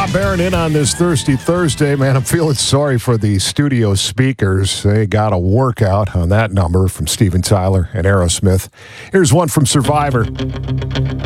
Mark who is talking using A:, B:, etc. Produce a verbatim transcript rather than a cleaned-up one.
A: Rob Barron in on this Thirsty Thursday. Man, I'm feeling sorry for the studio speakers. They got a workout on that number from Steven Tyler and Aerosmith. Here's one from Survivor.